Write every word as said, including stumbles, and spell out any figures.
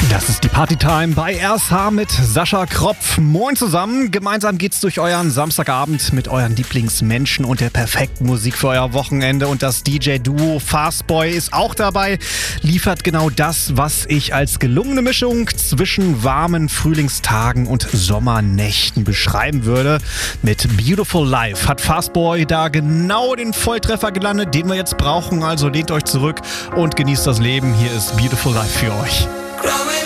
Das ist die Partytime bei R S H mit Sascha Kropf. Moin zusammen. Gemeinsam geht's durch euren Samstagabend mit euren Lieblingsmenschen und der perfekten Musik für euer Wochenende. Und das D J-Duo Fastboy ist auch dabei, liefert genau das, was ich als gelungene Mischung zwischen warmen Frühlingstagen und Sommernächten beschreiben würde. Mit Beautiful Life hat Fastboy da genau den Volltreffer gelandet, den wir jetzt brauchen. Also lehnt euch zurück und genießt das Leben. Hier ist Beautiful Life für euch. Growing